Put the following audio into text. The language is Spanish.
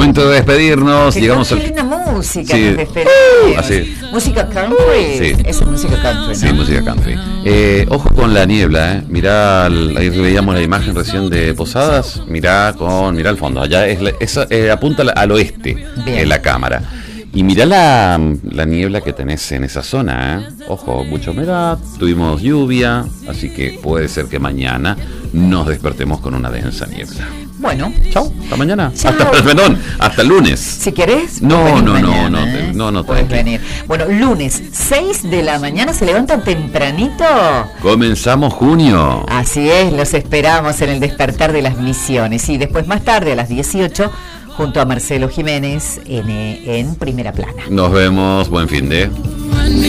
momento de despedirnos. Llegamos al... linda música, sí. Así. Música country. Sí. Es música country, ¿no? Sí, música country. Ojo con la niebla, Mirá, ahí veíamos la imagen recién de Posadas. Mirá al fondo. Allá apunta al oeste en la cámara. Y mirá la niebla que tenés en esa zona, Ojo, mucha humedad, tuvimos lluvia, así que puede ser que mañana nos despertemos con una densa niebla. Bueno, chau, hasta mañana. Chau. Hasta el lunes. Si querés, no puedes venir. Bueno, lunes 6 de la mañana, se levantan tempranito. Comenzamos junio. Así es, los esperamos en el despertar de las misiones. Y después más tarde, a las 18, junto a Marcelo Jiménez en Primera Plana. Nos vemos, buen fin de...